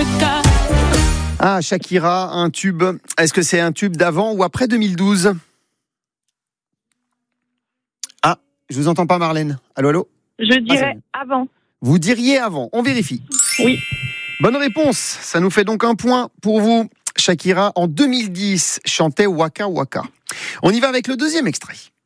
Ah, Shakira, un tube. Est-ce que c'est un tube d'avant ou après 2012 ? Ah, je vous entends pas, Marlène. Allô, allô ? Je dirais avant. Vous diriez avant. On vérifie. Oui. Bonne réponse. Ça nous fait donc un point pour vous. Shakira, en 2010, chantait Waka Waka. On y va avec le deuxième extrait.